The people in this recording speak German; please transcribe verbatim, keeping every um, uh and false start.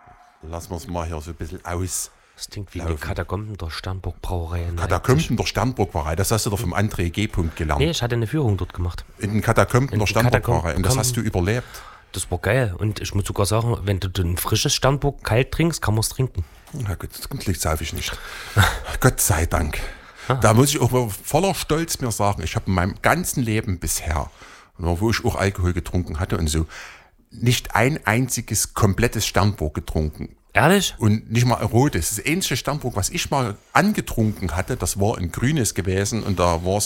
Lassen wir es mal hier so ein bisschen aus. Das klingt wie in den Katakomben der Sternburg Brauerei. Katakomben der Sternburg Brauerei, das hast du doch vom André G. gelernt. Nee, ich hatte eine Führung dort gemacht. In den Katakomben In der den Sternburg Brauerei. Und das Katakomben. hast du überlebt. Das war geil. Und ich muss sogar sagen, wenn du ein frisches Sternburg kalt trinkst, kann man es trinken. Na gut, das liegt sauf ich nicht. Gott sei Dank. Da muss ich auch voller Stolz mir sagen, ich habe in meinem ganzen Leben bisher, wo ich auch Alkohol getrunken hatte und so, nicht ein einziges komplettes Sternburg getrunken. Ehrlich? Und nicht mal ein rotes. Das einzige Sternburg, was ich mal angetrunken hatte, das war ein grünes gewesen und da war es